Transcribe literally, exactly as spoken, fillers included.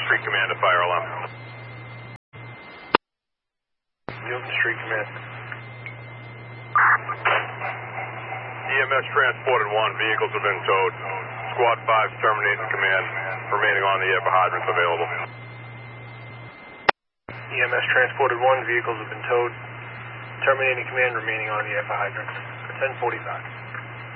Street Command to fire alarm. Newton Street Command. E M S transported one, vehicles have been towed. Squad five terminating command, remaining on the air for hydrants available. E M S transported one, vehicles have been towed. Terminating command, remaining on the air for hydrants. ten forty-five.